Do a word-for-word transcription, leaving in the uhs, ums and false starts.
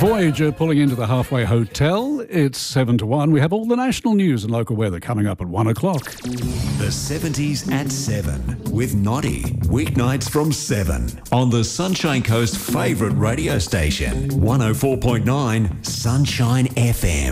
Voyager pulling into the Halfway Hotel. It's seven to one. We have all the national news and local weather coming up at one o'clock. The seventies at seven with Noddy. Weeknights from seven on the Sunshine Coast favourite radio station, one oh four point nine Sunshine F M.